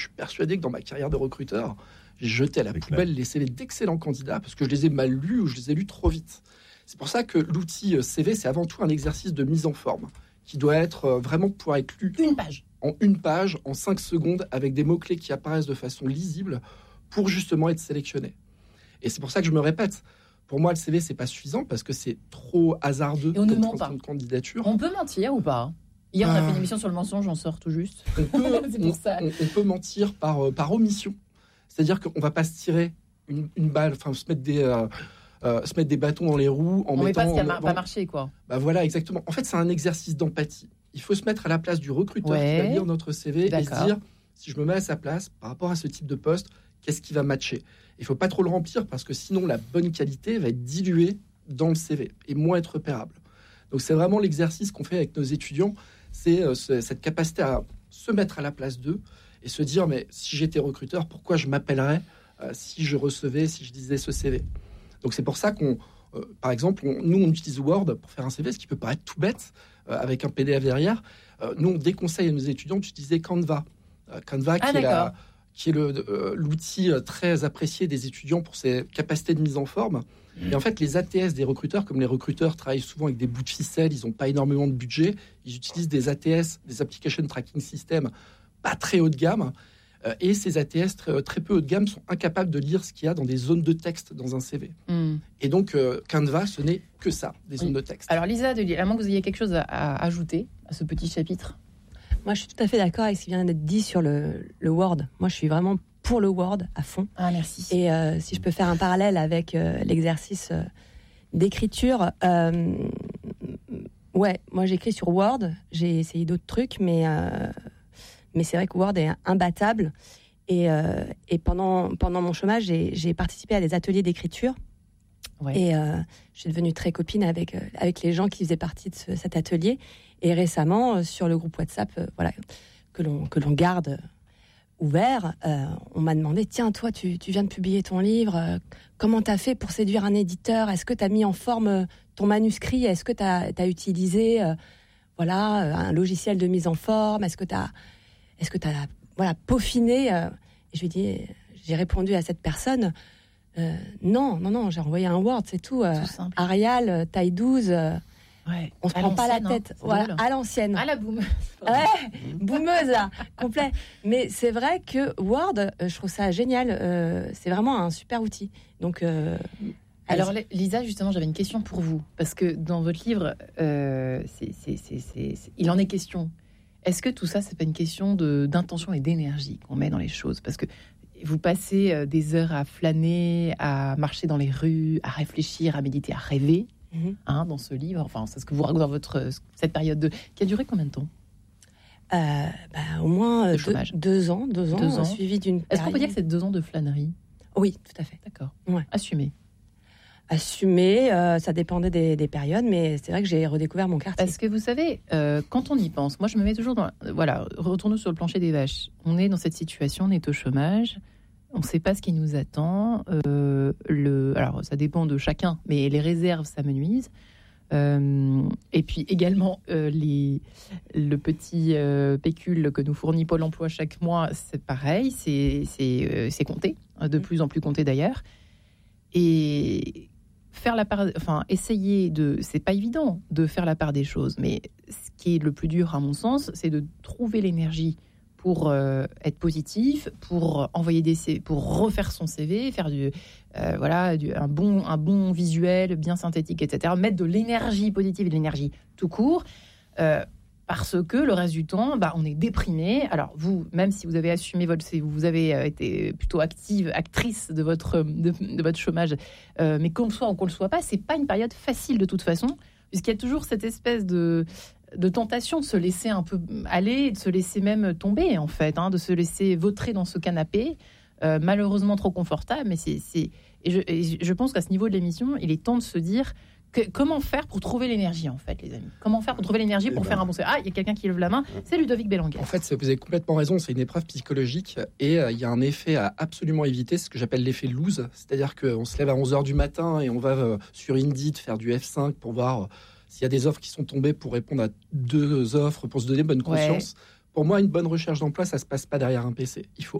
Je suis persuadé que dans ma carrière de recruteur, j'ai jeté à la poubelle les CV d'excellents candidats parce que je les ai mal lus ou je les ai lus trop vite. C'est pour ça que l'outil CV, c'est avant tout un exercice de mise en forme qui doit être vraiment pouvoir être lu en une page, en 5 secondes, avec des mots-clés qui apparaissent de façon lisible pour justement être sélectionné. Et c'est pour ça que je me répète. Pour moi, le CV, c'est pas suffisant parce que c'est trop hasardeux comme transcription de candidature. On peut mentir ou pas ? Hier, on a fait une émission sur le mensonge, j'en sors tout juste. On peut mentir par omission. C'est-à-dire qu'on va pas se tirer une balle, enfin se mettre des bâtons dans les roues en mettant... On met pas ce qui n'a pas marché, quoi. Bah voilà, exactement. En fait, c'est un exercice d'empathie. Il faut se mettre à la place du recruteur qui va lire notre CV et se dire, si je me mets à sa place, par rapport à ce type de poste, qu'est-ce qui va matcher ? Il faut pas trop le remplir parce que sinon, la bonne qualité va être diluée dans le CV et moins être repérable. Donc, c'est vraiment l'exercice qu'on fait avec nos étudiants. C'est cette capacité à se mettre à la place d'eux et se dire, mais si j'étais recruteur, pourquoi je m'appellerais si je recevais, si je disais ce CV ? Donc c'est pour ça qu'on, par exemple, nous on utilise Word pour faire un CV, ce qui peut paraître tout bête, avec un PDF derrière. Nous on déconseille à nos étudiants d'utiliser Canva. Canva qui est l'outil très apprécié des étudiants pour ses capacités de mise en forme. Et en fait, les ATS des recruteurs, comme les recruteurs travaillent souvent avec des bouts de ficelle, ils n'ont pas énormément de budget, ils utilisent des ATS, des Application Tracking System, pas très haut de gamme. Et ces ATS très peu haut de gamme sont incapables de lire ce qu'il y a dans des zones de texte dans un CV. Et donc, Canva, ce n'est que ça, des zones de texte. Alors, Lisa, à moins que vous ayez quelque chose à ajouter à ce petit chapitre. Moi, je suis tout à fait d'accord avec ce qui vient d'être dit sur le Word. Moi, je suis vraiment pour le Word à fond. Ah, merci. Et si je peux faire un parallèle avec l'exercice d'écriture, moi, j'écris sur Word. J'ai essayé d'autres trucs, mais c'est vrai que Word est imbattable. Et pendant mon chômage, j'ai participé à des ateliers d'écriture. Ouais. Et je suis devenue très copine avec les gens qui faisaient partie de cet atelier. Et récemment, sur le groupe WhatsApp, que l'on garde ouvert, on m'a demandé, tiens, toi, tu viens de publier ton livre, comment t'as fait pour séduire un éditeur ? Est-ce que t'as mis en forme ton manuscrit ? Est-ce que t'as utilisé un logiciel de mise en forme ? Est-ce que t'as peaufiné ? Et je lui ai dit, j'ai répondu à cette personne, non, j'ai envoyé un Word, c'est tout. Arial, taille 12, on se prend pas la tête. Voilà, à l'ancienne. À la boumeuse. Boumeuse, là, complet. Mais c'est vrai que Word, je trouve ça génial. C'est vraiment un super outil. Donc, alors, Lisa, justement, j'avais une question pour vous. Parce que dans votre livre, il en est question. Est-ce que tout ça, c'est pas une question d'intention et d'énergie qu'on met dans les choses ? Parce que vous passez des heures à flâner, à marcher dans les rues, à réfléchir, à méditer, à rêver, dans ce livre. Enfin, c'est ce que vous racontez dans cette période qui a duré combien de temps ? Au moins 2 ans, suivi d'une période. Est-ce qu'on peut dire que c'est 2 ans de flânerie ? Oui, tout à fait. D'accord. Ouais. Assumé, ça dépendait des périodes, mais c'est vrai que j'ai redécouvert mon quartier. Parce que vous savez, quand on y pense, moi je me mets toujours retournons sur le plancher des vaches. On est dans cette situation, on est au chômage, on ne sait pas ce qui nous attend. Alors ça dépend de chacun, mais les réserves s'amenuisent. Et puis également le petit pécule que nous fournit Pôle emploi chaque mois, c'est pareil, c'est compté, de plus en plus compté d'ailleurs. Et faire la part, c'est pas évident de faire la part des choses, mais ce qui est le plus dur à mon sens, c'est de trouver l'énergie pour être positif, pour envoyer pour refaire son CV, faire un bon visuel bien synthétique, etc. Mettre de l'énergie positive et de l'énergie tout court, parce que le reste du temps, on est déprimé. Alors vous, même si vous avez assumé vous avez été plutôt actrice de votre chômage, mais qu'on le soit ou qu'on le soit pas, c'est pas une période facile de toute façon, puisqu'il y a toujours cette espèce de tentation de se laisser un peu aller, de se laisser même tomber en fait, de se laisser vautrer dans ce canapé, malheureusement trop confortable. Mais je pense qu'à ce niveau de l'émission, il est temps de se dire comment faire pour trouver l'énergie, en fait, les amis. Comment faire pour trouver l'énergie pour faire un bon CV ? Ah, il y a quelqu'un qui lève la main, c'est Ludovic Belenguer. En fait, vous avez complètement raison, c'est une épreuve psychologique et il y a un effet à absolument éviter, ce que j'appelle l'effet lose, c'est-à-dire qu'on se lève à 11h du matin et on va sur Indeed faire du F5 pour voir s'il y a des offres qui sont tombées pour répondre à 2 offres, pour se donner bonne conscience. Pour moi, une bonne recherche d'emploi, ça se passe pas derrière un PC. Il faut